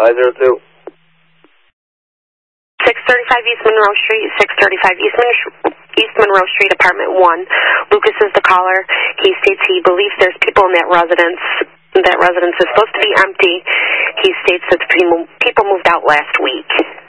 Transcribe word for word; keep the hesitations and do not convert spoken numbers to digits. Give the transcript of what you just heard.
five zero two. six thirty-five East Monroe Street, six thirty-five East, Mon East Monroe Street, Apartment one. Lucas is the caller. He states he believes there's people in that residence. That residence is supposed to be empty. He states that the people moved out last week.